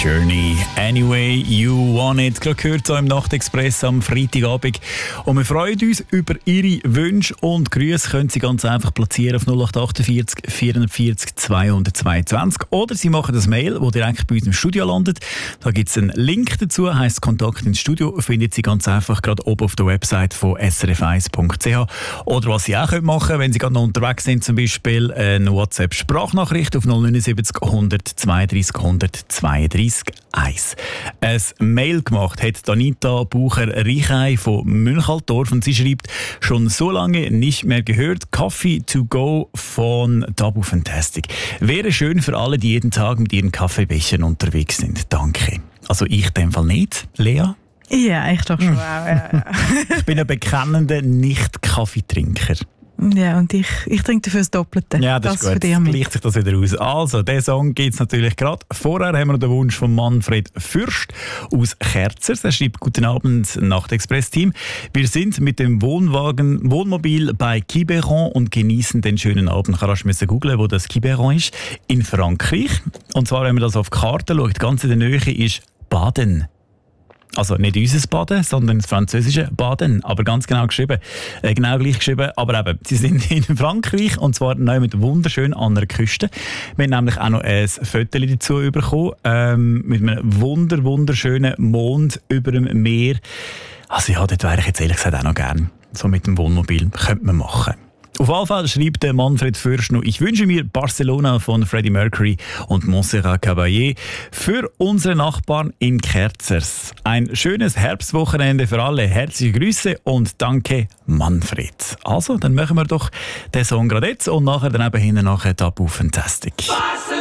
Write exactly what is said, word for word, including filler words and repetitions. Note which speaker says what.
Speaker 1: Journey, Anyway You Want It. Gerade gehört so im Nachtexpress am Freitagabend. Und wir freuen uns über Ihre Wünsche und Grüße. Können Sie ganz einfach platzieren auf null acht achtundvierzig vierundvierzig zweihundertzweiundzwanzig. Oder Sie machen das Mail, das direkt bei uns im Studio landet. Da gibt es einen Link dazu, heisst Kontakt ins Studio. Findet Sie ganz einfach gerade oben auf der Website von s r f eins punkt c h. Oder was Sie auch machen können, wenn Sie gerade noch unterwegs sind, zum Beispiel eine WhatsApp-Sprachnachricht auf null neun sieben null hundert zweiunddreißig hundertzweiunddreißig eins. Ein Mail gemacht hat Anita Bucher-Reichei von Münchaltorf und sie schreibt, schon so lange nicht mehr gehört, Coffee to go von Tabu Fantastic. Wäre schön für alle, die jeden Tag mit ihren Kaffeebechern unterwegs sind. Danke. Also ich in dem Fall nicht, Lea?
Speaker 2: Ja, ich doch schon auch. Ja, ja.
Speaker 1: Ich bin ein bekennender Nicht-Kaffeetrinker.
Speaker 2: Ja, und ich, ich trinke dafür das Doppelte.
Speaker 1: Ja, das, das ist gut. Dann gleicht sich das wieder aus. Also, diesen Song gibt es natürlich gerade. Vorher haben wir noch den Wunsch von Manfred Fürst aus Kerzers. Er schreibt, guten Abend, Nachtexpress-Team. Wir sind mit dem Wohnwagen, Wohnmobil bei Quiberon und genießen den schönen Abend. Ich musste googeln, wo das Quiberon ist. In Frankreich. Und zwar, wenn man das auf die Karte schaut, ganz in der Nähe ist Baden. Also nicht unser Baden, sondern das französische Baden, aber ganz genau geschrieben, äh, genau gleich geschrieben, aber eben, sie sind in Frankreich und zwar neu mit wunderschön an der Küste. Wir haben nämlich auch noch ein Foto dazu bekommen, ähm, mit einem wunder, wunderschönen Mond über dem Meer. Also ja, dort wäre ich jetzt ehrlich gesagt auch noch gern. So mit dem Wohnmobil könnte man machen. Auf jeden Fall schreibt der Manfred Fürst noch, ich wünsche mir Barcelona von Freddie Mercury und Montserrat Caballé für unsere Nachbarn in Kerzers. Ein schönes Herbstwochenende für alle. Herzliche Grüße und danke, Manfred. Also, dann machen wir doch den Song gerade jetzt und nachher dann eben hinten nachher Tabu Fantastic.